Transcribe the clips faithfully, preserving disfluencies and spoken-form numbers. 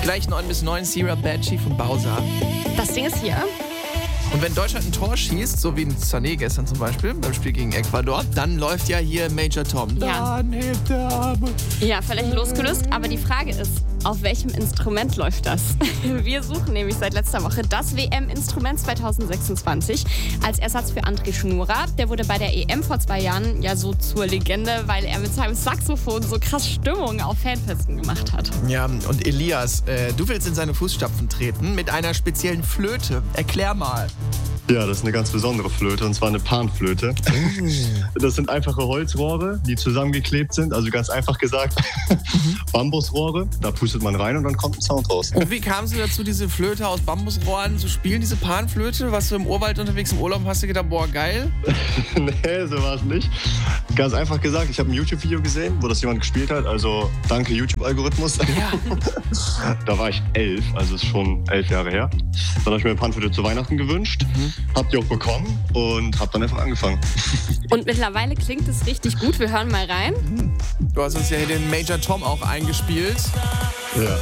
Gleich neun bis neun, Sierra Badgie von Bowser. Das Ding ist hier. Und wenn Deutschland ein Tor schießt, so wie in Sané gestern zum Beispiel, beim Spiel gegen Ecuador, dann läuft ja hier Major Tom. Ja. Dann hebt der Arme. Ja, vielleicht losgelöst, aber die Frage ist, auf welchem Instrument läuft das? Wir suchen nämlich seit letzter Woche das W M-Instrument zwanzig sechsundzwanzig als Ersatz für André Schnura. Der wurde bei der E M vor zwei Jahren ja so zur Legende, weil er mit seinem Saxophon so krass Stimmung auf Fanfesten gemacht hat. Ja, und Elias, äh, du willst in seine Fußstapfen treten mit einer speziellen Flöte. Erklär mal. Ja, das ist eine ganz besondere Flöte, und zwar eine Panflöte. Das sind einfache Holzrohre, die zusammengeklebt sind, also ganz einfach gesagt Bambusrohre. Da pustet man rein und dann kommt ein Sound raus. Und wie kamst du dazu, diese Flöte aus Bambusrohren zu spielen, diese Panflöte? Warst du im Urwald unterwegs im Urlaub und hast dir gedacht, boah, geil? Nee, so war es nicht. Ganz einfach gesagt, ich habe ein YouTube-Video gesehen, wo das jemand gespielt hat, also danke YouTube-Algorithmus. Ja. Da war ich elf, also ist schon elf Jahre her. Dann habe ich mir eine Panflöte zu Weihnachten gewünscht, mhm. hab die auch bekommen und hab dann einfach angefangen. Und mittlerweile klingt es richtig gut, wir hören mal rein. Du hast uns ja hier den Major Tom auch eingespielt. Ja.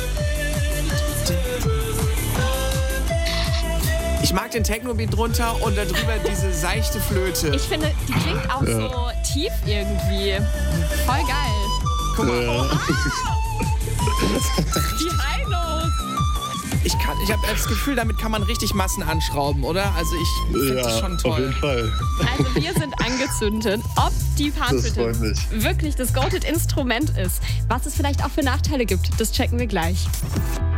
Ich mag den Techno-Beat drunter und darüber diese seichte Flöte. Ich finde, die klingt auch Ja. so tief irgendwie. Voll geil. Guck mal. Ja. Die Highnotes. Ich, kann, ich habe das Gefühl, damit kann man richtig Massen anschrauben, oder? Also ich finde Ja, das schon auf jeden toll. Fall. Also wir sind angezündet. Ob die Das Panflöte freut mich. wirklich das Goated-Instrument ist, was es vielleicht auch für Nachteile gibt, das checken wir gleich.